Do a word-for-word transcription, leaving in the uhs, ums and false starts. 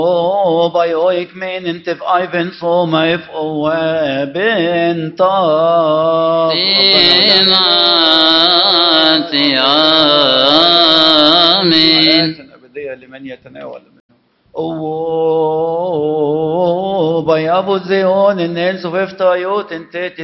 بايويك من انت في ايفن صوما في قوة بنتا سيمات آمين أبدية لمن يتناول منه أوه بايابو زيون النيل سوفيفتا يوت انت